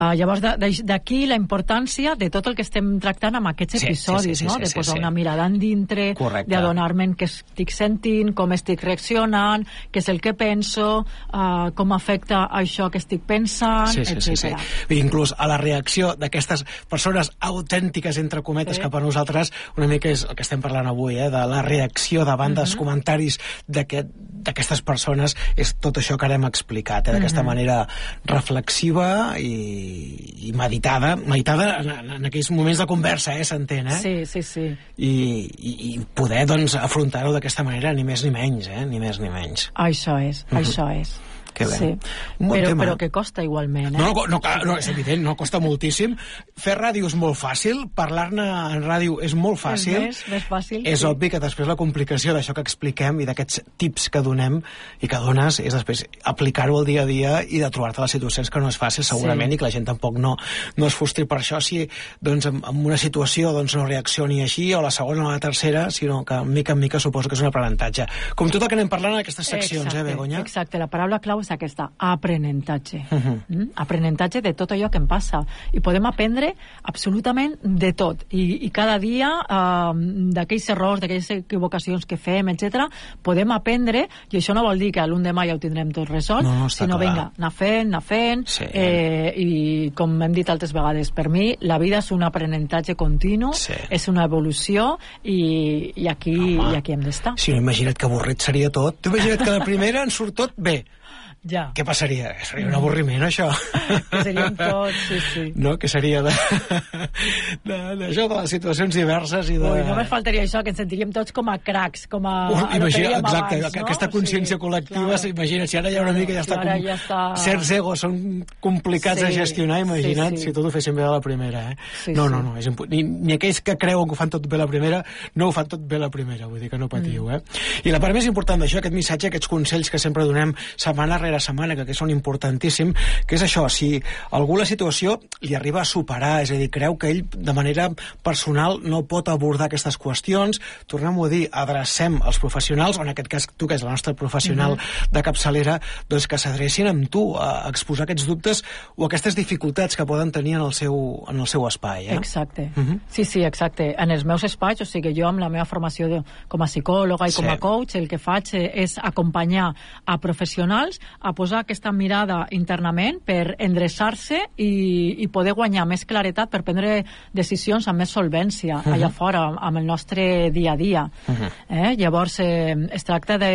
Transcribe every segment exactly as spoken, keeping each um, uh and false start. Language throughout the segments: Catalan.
Uh, llavors, d'aquí la importància de tot el que estem tractant amb aquests sí, episodis, sí, sí, no? sí, De sí, posar sí. una mirada endintre, d'adonar-me què estic sentint, com estic reaccionant, què és el que penso, uh, com afecta això que estic pensant, sí, sí, etcètera. Sí, sí. Inclús a la reacció d'aquestes persones autèntiques, entre cometes, sí. que per nosaltres una mica és el que estem parlant avui, eh? De la reacció davant dels uh-huh. comentaris d'aquestes persones, és tot això que ara hem explicat, eh? D'aquesta uh-huh. manera reflexiva i i meditada, meditada en, en aquells moments de conversa, eh, s'entén, eh? Sí, sí, sí. I, i, i poder, doncs, afrontar-ho d'aquesta manera, ni més ni menys, eh? Ni més ni menys. Això és, mm-hmm. això és. Que bé. Sí. Però, però que costa igualment, eh? No, no, no, no, és evident, no, costa moltíssim. Fer ràdio és molt fàcil, parlar-ne en ràdio és molt fàcil. És més, més fàcil. És sí. obvi que després la complicació d'això que expliquem i d'aquests tips que donem i que dones és després aplicar-ho al dia a dia i de trobar-te les situacions que no és fàcil segurament sí. i que la gent tampoc no, no es frustri per això si doncs, en, en una situació doncs, no reaccioni així o la segona o la tercera, sinó que mica en mica suposo que és un aprenentatge. Com tot el que anem parlant en aquestes seccions, exacte, eh, Begoña? Exacte, la paraula clau és aquesta, aprenentatge. Uh-huh. mm? Aprenentatge de tot allò que em passa. I podem aprendre absolutament de tot. I, i cada dia eh, d'aquells errors, d'aquelles equivocacions que fem, etcètera, podem aprendre, i això no vol dir que a l'un de maig ja ho tindrem tot resolt, no, no, sinó, clar. vinga, anar fent, anar fent, sí. eh, i com hem dit altres vegades, per mi la vida és un aprenentatge continu, sí. és una evolució, i, i, aquí, i aquí hem d'estar. Si no, imagina't que avorrit seria tot. Tu imagina't que la primera en surt tot bé. Ja. Què passaria? Seria un avorriment, això. Que seríem tots, sí, sí. No? Que seria de... de, d'això, de les situacions diverses i de... Ui, només faltaria això, que ens sentiríem tots com a cracs, com a... Uh, imagina, exacte, abans, no? aquesta consciència sí, col·lectiva, clar. Imagina, si ara ja una mica ja està... Com... Ja està... Certs egos són complicats sí, de gestionar, imagina't sí, sí. si tot ho féssim bé a la primera, eh? Sí, no, sí. no, no, és imp... ni, ni aquells que creuen que ho fan tot bé a la primera, no ho fan tot bé a la primera, vull dir que no patiu, mm. eh? I la part més important d'això, aquest missatge, aquests consells que sempre donem setmana rere setmana, que, que són importantíssim, que és això, si algú la situació li arriba a superar, és a dir, creu que ell de manera personal no pot abordar aquestes qüestions, tornem-ho a dir, adrecem als professionals, o en aquest cas tu, que és la nostra professional mm-hmm. de capçalera, doncs que s'adrecin amb tu a exposar aquests dubtes o aquestes dificultats que poden tenir en el seu, en el seu espai. Eh? Exacte. Mm-hmm. Sí, sí, exacte. En els meus espais, o sigui, jo amb la meva formació de, com a psicòloga i com a sí. coach, el que faig és acompanyar a professionals a posar aquesta mirada internament per endreçar-se i, i poder guanyar més claretat per prendre decisions amb més solvència uh-huh. allà fora, amb el nostre dia a dia. Uh-huh. Eh? Llavors, eh, es tracta de,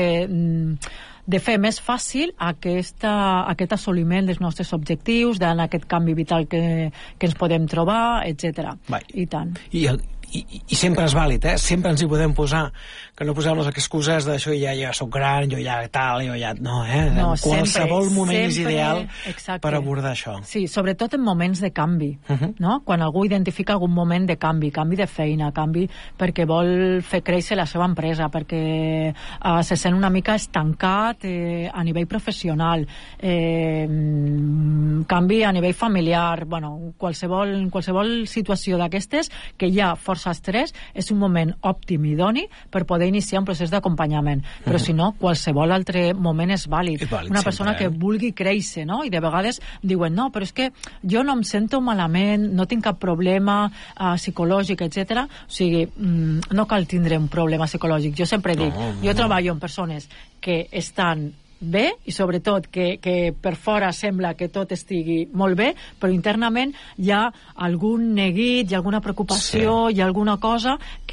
de fer més fàcil aquesta, aquest assoliment dels nostres objectius, en aquest canvi vital que, que ens podem trobar, etcètera. I tant. I el I, i sempre és vàlid, eh? Sempre ens hi podem posar, que no posem les excuses d'això, ja, ja soc gran, jo ja tal, jo ja... No, eh? No, en qualsevol sempre, moment sempre, és ideal exacte. Per abordar això. Sí, sobretot en moments de canvi, uh-huh. no? Quan algú identifica algun moment de canvi, canvi de feina, canvi perquè vol fer créixer la seva empresa, perquè uh, se sent una mica estancat eh, a nivell professional, eh, canvi a nivell familiar, bueno, qualsevol, qualsevol situació d'aquestes que hi ha força estrès, és un moment òptim i idoni per poder iniciar un procés d'acompanyament, però uh-huh. si no, qualsevol altre moment és vàlid. És vàlid una persona sempre, eh? que vulgui créixer, no? I de vegades diuen, no, però és que jo no em sento malament, no tinc cap problema uh, psicològic, etcètera. O sigui, mm, no cal tindre un problema psicològic. Jo sempre dic, no, no, jo treballo amb persones que estan bé i sobretot que, que per fora sembla que tot estigui molt bé, però internament hi ha algun neguit, hi ha alguna preocupació, sí. hi ha alguna cosa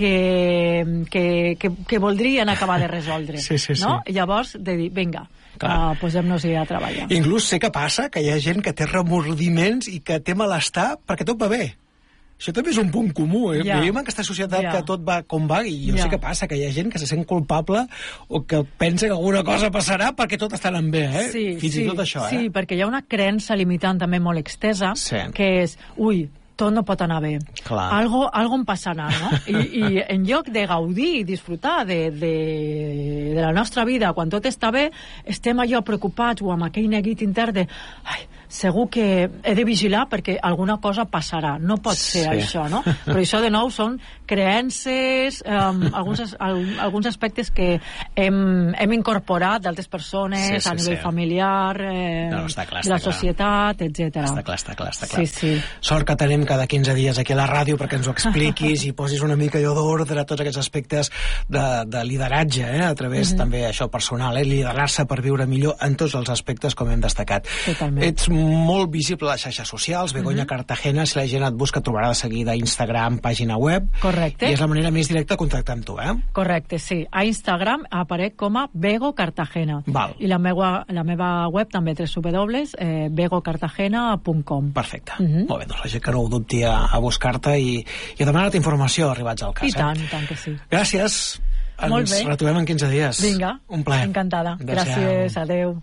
que, que, que, que voldrien acabar de resoldre. Sí, sí, sí. No? I llavors de dir, vinga, uh, posem-nos-hi a treballar. Inclús sé que passa que hi ha gent que té remordiments i que té malestar perquè tot va bé. Això també és un punt comú, eh? Ja. Vivim en aquesta societat Ja. que tot va com va i jo Ja. sé que passa, que hi ha gent que se sent culpable o que pensa que alguna cosa passarà perquè tot està anant bé, eh? Sí, Fins sí, i tot això, eh? Sí, perquè hi ha una creença limitant també molt extesa, sí. que és, ui, tot no pot anar bé. Clar. Algo, algo em passarà, no? I, I en lloc de gaudir i disfrutar de, de, de la nostra vida quan tot està bé, estem allò preocupats o amb aquell neguit intern de ai, segur que he de vigilar perquè alguna cosa passarà. No pot ser sí. això, no? Però això, de nou, són creences, um, alguns, alguns aspectes que hem, hem incorporat d'altres persones sí, sí, a nivell sí. familiar, eh, no, clar, de la societat, etcètera. Està clar, està clar, està clar. Sí, sí. Sort que tenim cada quinze dies aquí a la ràdio perquè ens ho expliquis i posis una mica allò d'ordre a tots aquests aspectes de, de lideratge, eh? A través mm-hmm. també això personal, eh? Liderar-se per viure millor en tots els aspectes com hem destacat. Totalment. Ets molt visible a les xarxes socials, Begoña mm-hmm. Cartagena, si la gent et busca trobarà de seguida Instagram, pàgina web. Correcte. I és la manera més directa de contactar amb tu, eh? Correcte, sí. A Instagram aparec com a Bego Cartagena. Val. I la meva, la meva web també, w w w punt bego cartagena punt com. Perfecte. Mm-hmm. Molt bé, doncs la gent que no ho dubti a, a buscar-te i, i a demanar-te informació arribats al cas. I tant, eh? i tant que sí. Gràcies. Molt bé. Ens retrobem en quinze dies. Vinga. Un plaer. Encantada. Adéu. Gràcies. Adéu.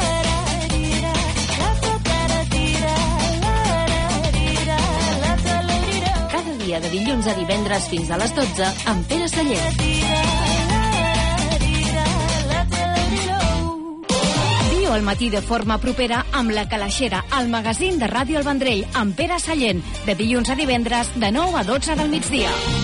Cada dia de dilluns a divendres fins a les dotze amb Pere Sallent. Viu al matí de forma propera amb La Calaixera, el magazín de Ràdio El Vendrell, amb Pere Sallent, de dilluns a divendres de nou a dotze del migdia.